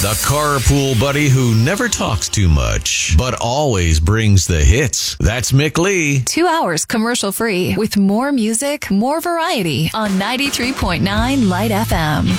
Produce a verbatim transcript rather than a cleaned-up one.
The carpool buddy who never talks too much, but always brings the hits. That's Mick Lee. Two hours commercial free with more music, more variety on ninety-three point nine Light F M.